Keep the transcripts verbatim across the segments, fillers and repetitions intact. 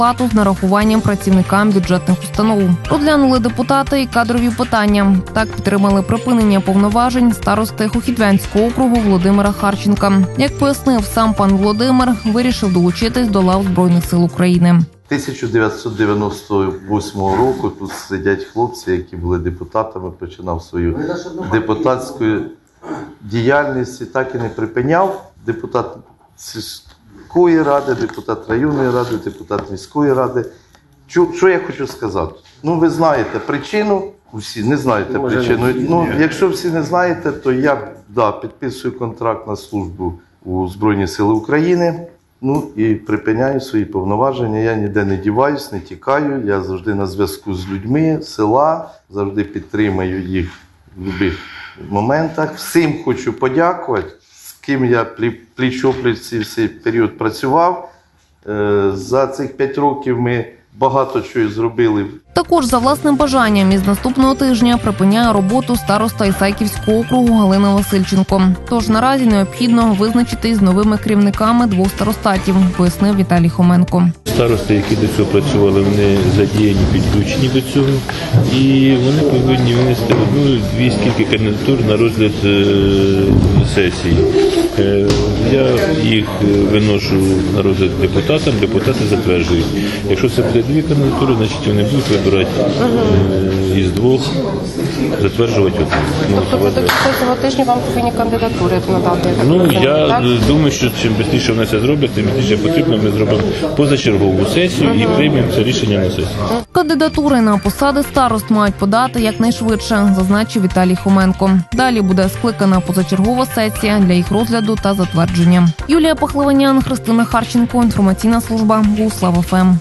плату з нарахуванням працівникам бюджетних установ. Розглянули депутати і кадрові питання. Так підтримали припинення повноважень старости Хохідвянського округу Володимира Харченка. Як пояснив сам пан Володимир, вирішив долучитись до лав Збройних сил України. тисяча дев'ятсот дев'яносто восьмого року тут сидять хлопці, які були депутатами, починав свою депутатську діяльність і так і не припиняв. Депутат сільської ради, депутат районної ради, депутат міської ради. Що я хочу сказати? Ну, ви знаєте причину, всі не знаєте причину. Ну, якщо всі не знаєте, то я да, підписую контракт на службу у Збройні Сили України. Ну і припиняю свої повноваження, я ніде не діваюсь, не тікаю, я завжди на зв'язку з людьми села, завжди підтримую їх в будь-яких моментах. Всім хочу подякувати, з ким я пліч-опліч цей період працював. За цих п'ять років ми багато чого зробили. Також за власним бажанням із наступного тижня припиняє роботу староста Ісаківського округу Галина Васильченко. Тож наразі необхідно визначитись з новими керівниками двох старостатів, пояснив Віталій Хоменко. Старости, які до цього працювали, вони задіяні, підключені до цього. І вони повинні винести одну-дві скільки кандидатур на розгляд е- сесії. Е- я їх виношу на розгляд депутатам, депутати затверджують. Якщо це буде дві кандидатури, значить вони будуть вибирати е- із двох, затверджувати одну. Тобто до кінця цього тижня вам повинні кандидатури надати? Ну, я так? думаю, що чим швидше вони це зроблять, тим більше потрібно, ми зробимо позачергову сесію і приймемо це рішення на сесії. Кандидатури на посади старост мають подати якнайшвидше, зазначив Віталій Хоменко. Далі буде скликана позачергова сесія для їх розгляду та затвердження. Юлія Пахливанян, Христина Харченко, інформаційна служба Богуслав-ФМ.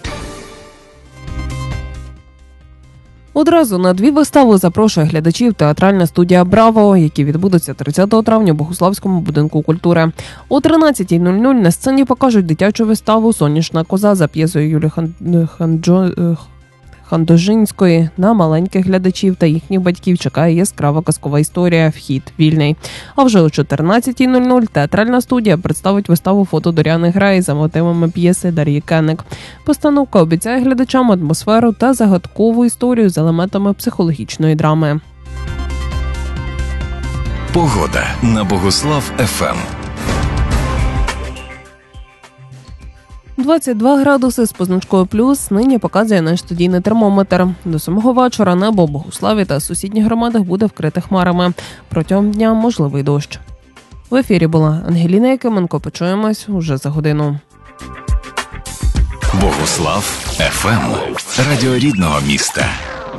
Одразу на дві вистави запрошує глядачів театральна студія «Браво», які відбудуться тридцятого травня в Богуславському будинку культури. О тринадцятій нуль нуль на сцені покажуть дитячу виставу «Сонячна коза» за п'єсою Юлії Хан... Ханджо... Хандожинської. На маленьких глядачів та їхніх батьків чекає яскрава казкова історія «Вхід вільний». А вже о чотирнадцятій нуль нуль театральна студія представить виставу «Фото Доріани Грей» за мотивами п'єси Дар'ї Кенник. Постановка обіцяє глядачам атмосферу та загадкову історію з елементами психологічної драми. Погода на Богуслав-ФМ. двадцять два градуси з позначкою плюс нині показує наш студійний термометр. До самого вечора небо в Богуславі та сусідніх громадах буде вкрите хмарами. Протягом дня можливий дощ. В ефірі була Ангеліна Якименко. Почуємось уже за годину. Богуслав-ФМ. Радіо рідного міста.